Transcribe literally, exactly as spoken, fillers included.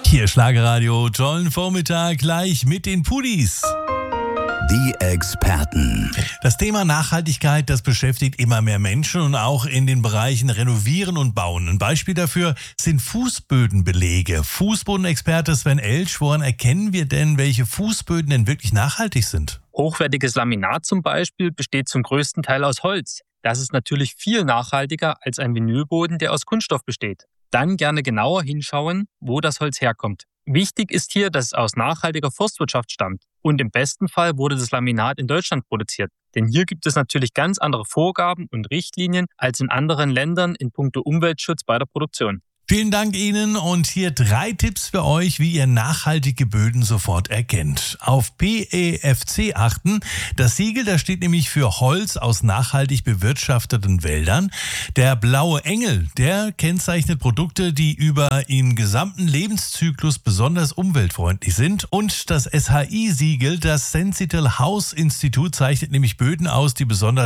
Hier Schlagerradio, tollen Vormittag gleich mit den Pudis. Die Experten. Das Thema Nachhaltigkeit, das beschäftigt immer mehr Menschen und auch in den Bereichen Renovieren und Bauen. Ein Beispiel dafür sind Fußbödenbelege. Fußbodenexperte Sven Elsch, woran erkennen wir denn, welche Fußböden denn wirklich nachhaltig sind? Hochwertiges Laminat zum Beispiel besteht zum größten Teil aus Holz. Das ist natürlich viel nachhaltiger als ein Vinylboden, der aus Kunststoff besteht. Dann gerne genauer hinschauen, wo das Holz herkommt. Wichtig ist hier, dass es aus nachhaltiger Forstwirtschaft stammt. Und im besten Fall wurde das Laminat in Deutschland produziert. Denn hier gibt es natürlich ganz andere Vorgaben und Richtlinien als in anderen Ländern in puncto Umweltschutz bei der Produktion. Vielen Dank Ihnen und hier drei Tipps für euch, wie ihr nachhaltige Böden sofort erkennt. Auf P E F C achten. Das Siegel, das steht nämlich für Holz aus nachhaltig bewirtschafteten Wäldern. Der blaue Engel, der kennzeichnet Produkte, die über ihren gesamten Lebenszyklus besonders umweltfreundlich sind. Und das S H I-Siegel, das Sentinel House Institut, zeichnet nämlich Böden aus, die besonders